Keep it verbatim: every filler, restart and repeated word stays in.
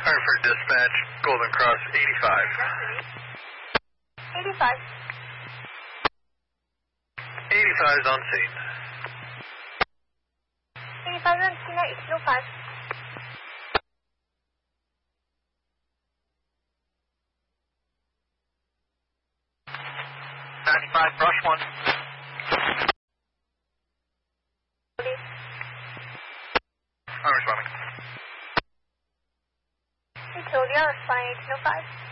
Hartford Dispatch, Golden Cross eighty-five. eighty-five. eighty-five is on scene. eighty-five on scene at eighteen oh five. ninety-five, brush one. I'm responding. Utility, I'm responding eighteen oh five.